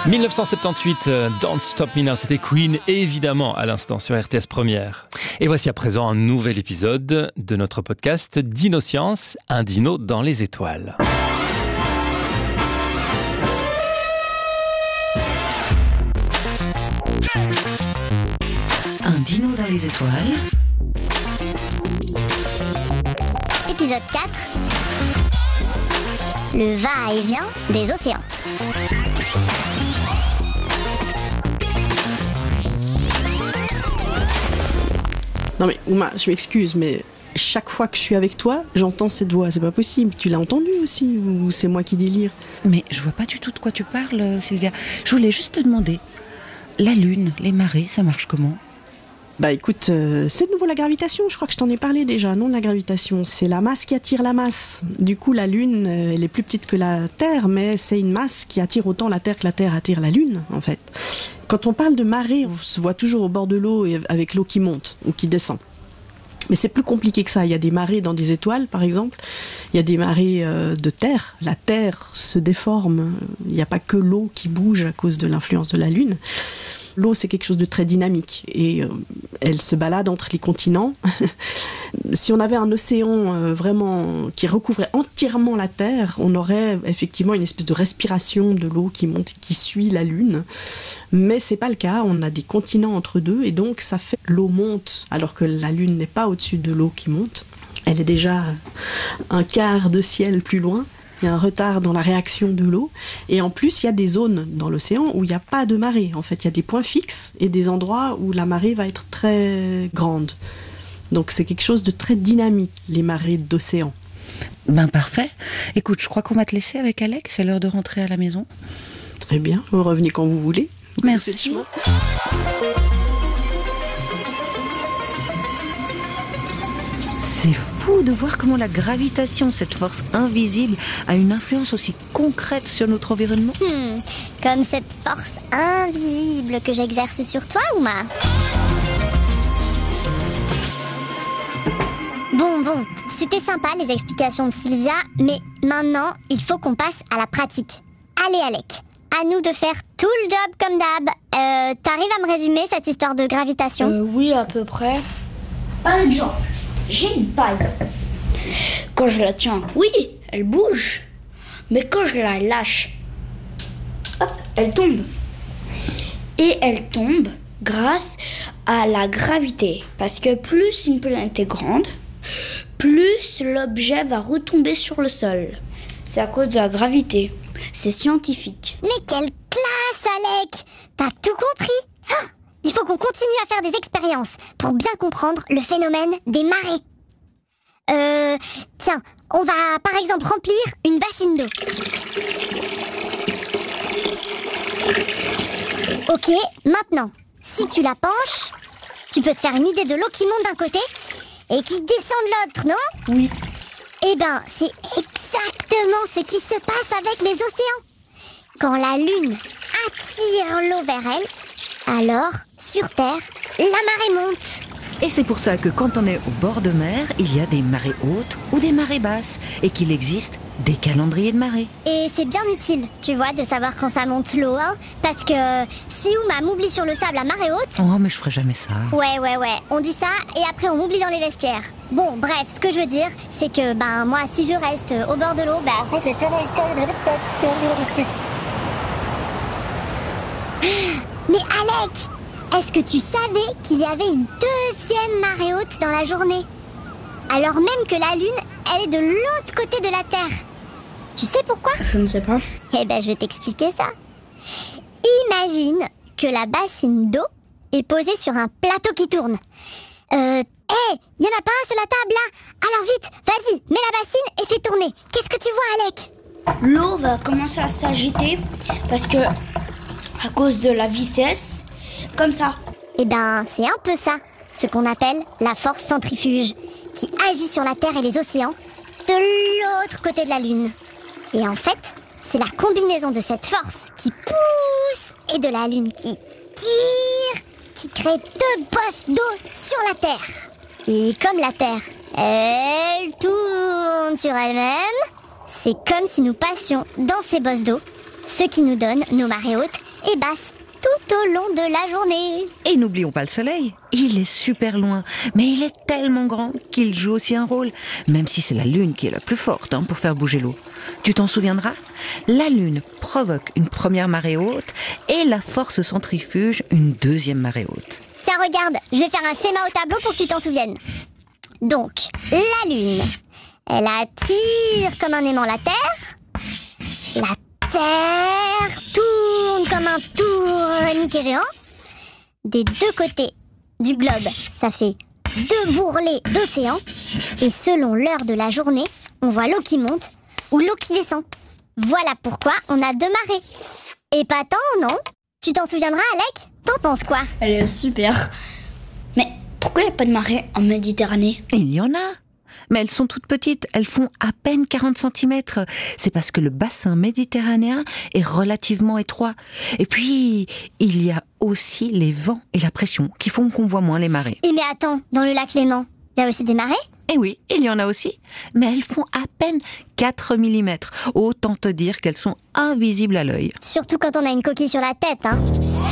1978, Don't Stop Me Now, c'était Queen, évidemment, à l'instant sur RTS Première. Et voici à présent un nouvel épisode de notre podcast Dinoscience, un dino dans les étoiles. Un dino dans les étoiles. Épisode 4. Le va-et-vient des océans. Non mais Ouma, je m'excuse, mais chaque fois que je suis avec toi, j'entends cette voix, c'est pas possible. Tu l'as entendue aussi, ou c'est moi qui délire? Mais je vois pas du tout de quoi tu parles, Sylvia. Je voulais juste te demander, la lune, les marées, ça marche comment? Bah écoute, c'est de nouveau la gravitation, je crois que je t'en ai parlé déjà, non? La gravitation, c'est la masse qui attire la masse. Du coup, la Lune, elle est plus petite que la Terre, mais c'est une masse qui attire autant la Terre que la Terre attire la Lune, en fait. Quand on parle de marée, on se voit toujours au bord de l'eau et avec l'eau qui monte ou qui descend. Mais c'est plus compliqué que ça. Il y a des marées dans des étoiles, par exemple. Il y a des marées de terre. La Terre se déforme. Il n'y a pas que l'eau qui bouge à cause de l'influence de la Lune. L'eau, c'est quelque chose de très dynamique et elle se balade entre les continents. Si on avait un océan vraiment qui recouvrait entièrement la Terre, on aurait effectivement une espèce de respiration de l'eau qui monte, qui suit la Lune. Mais c'est pas le cas, on a des continents entre deux et donc ça fait l'eau monte alors que la Lune n'est pas au-dessus de l'eau qui monte. Elle est déjà un quart de ciel plus loin. Il y a un retard dans la réaction de l'eau. Et en plus, il y a des zones dans l'océan où il n'y a pas de marée. En fait, il y a des points fixes et des endroits où la marée va être très grande. Donc, c'est quelque chose de très dynamique, les marées d'océan. Ben parfait. Écoute, je crois qu'on va te laisser avec Alec. C'est l'heure de rentrer à la maison. Très bien. Vous revenez quand vous voulez. Merci. C'est fou de voir comment la gravitation, cette force invisible, a une influence aussi concrète sur notre environnement. Comme cette force invisible que j'exerce sur toi, Ouma. Bon, c'était sympa les explications de Sylvia, mais maintenant, il faut qu'on passe à la pratique. Allez, Alec, à nous de faire tout le job comme d'hab. T'arrives à me résumer cette histoire de gravitation? Oui, à peu près. Par exemple, j'ai une paille. Quand je la tiens, oui, elle bouge. Mais quand je la lâche, hop, elle tombe. Et elle tombe grâce à la gravité. Parce que plus une planète est grande, plus l'objet va retomber sur le sol. C'est à cause de la gravité. C'est scientifique. Mais quelle classe, Alec! T'as tout compris! Il faut qu'on continue à faire des expériences pour bien comprendre le phénomène des marées. Tiens, on va par exemple remplir une bassine d'eau. Ok, maintenant, si tu la penches, tu peux te faire une idée de l'eau qui monte d'un côté et qui descend de l'autre, non? Oui. Eh ben, c'est exactement ce qui se passe avec les océans. Quand la Lune attire l'eau vers elle, alors, sur Terre, la marée monte. Et c'est pour ça que quand on est au bord de mer, il y a des marées hautes ou des marées basses et qu'il existe des calendriers de marée. Et c'est bien utile, tu vois, de savoir quand ça monte l'eau, hein, parce que si Ouma m'oublie sur le sable à marée haute... Oh, mais je ferai jamais ça. Ouais, on dit ça et après on m'oublie dans les vestiaires. Bon, bref, ce que je veux dire, c'est que, moi, si je reste au bord de l'eau, après je vais... Mais Alec, est-ce que tu savais qu'il y avait une deuxième marée haute dans la journée? Alors même que la Lune, elle est de l'autre côté de la Terre. Tu sais pourquoi? Je ne sais pas. Eh ben, je vais t'expliquer ça. Imagine que la bassine d'eau est posée sur un plateau qui tourne. Il y en a pas un sur la table là? Alors vite, vas-y, mets la bassine et fais tourner. Qu'est-ce que tu vois, Alec? L'eau va commencer à s'agiter parce que, à cause de la vitesse, comme ça. Eh ben, c'est un peu ça, ce qu'on appelle la force centrifuge, qui agit sur la Terre et les océans de l'autre côté de la Lune. Et en fait, c'est la combinaison de cette force qui pousse et de la Lune qui tire, qui crée deux bosses d'eau sur la Terre. Et comme la Terre, elle tourne sur elle-même, c'est comme si nous passions dans ces bosses d'eau, ce qui nous donne nos marées hautes et basse tout au long de la journée. Et n'oublions pas le soleil. Il est super loin, mais il est tellement grand qu'il joue aussi un rôle, même si c'est la lune qui est la plus forte pour faire bouger l'eau. Tu t'en souviendras ? La lune provoque une première marée haute et la force centrifuge une deuxième marée haute. Tiens, regarde, je vais faire un schéma au tableau pour que tu t'en souviennes. Donc, la lune, elle attire comme un aimant la Terre. La Terre tourne comme un tourniquet géant. Des deux côtés du globe, ça fait 2 bourrelets d'océan. Et selon l'heure de la journée, on voit l'eau qui monte ou l'eau qui descend. Voilà pourquoi on a 2 marées. Épatant, non ? Tu t'en souviendras, Alec ? T'en penses quoi ? Elle est super. Mais pourquoi il n'y a pas de marée en Méditerranée ? Il y en a, mais elles sont toutes petites, elles font à peine 40 cm. C'est parce que le bassin méditerranéen est relativement étroit. Et puis, il y a aussi les vents et la pression qui font qu'on voit moins les marées. Mais attends, dans le lac Léman, il y a aussi des marées ? Et oui, il y en a aussi, mais elles font à peine 4 mm. Autant te dire qu'elles sont invisibles à l'œil. Surtout quand on a une coquille sur la tête, hein.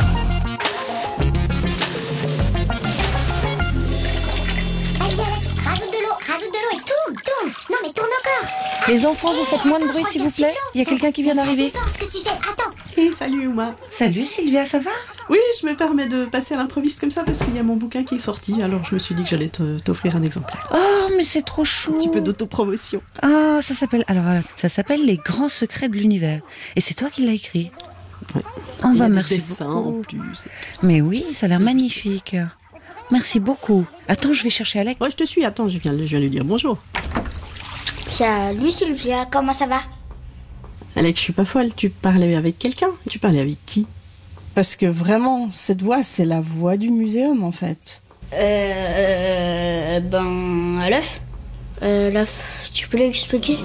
Allez, Alec, rajoute de l'eau et tourne. Non mais tourne encore. Les enfants, vous faites moins de bruit, s'il vous plaît. Il y a quelqu'un qui vient d'arriver. Ce que tu fais, attends. Et salut Uma. Salut Sylvia, ça va ? Oui, je me permets de passer à l'improviste comme ça parce qu'il y a mon bouquin qui est sorti, alors je me suis dit que j'allais t'offrir un exemplaire. Oh, mais c'est trop chou. Un petit peu d'autopromotion. Ah, ça s'appelle Les Grands Secrets de l'Univers. Et c'est toi qui l'as écrit. Ouais. Oh, Il y a des merci dessins beaucoup. en plus. Mais oui, ça a l'air magnifique. Merci beaucoup. Attends, je vais chercher Alec. Ouais, je te suis, attends, je viens lui dire bonjour. Salut Sylvia, comment ça va ? Alex, je suis pas folle, tu parlais avec quelqu'un ? Tu parlais avec qui ? Parce que vraiment, cette voix, c'est la voix du muséum en fait. À l'œuf. L'œuf, tu peux l'expliquer ?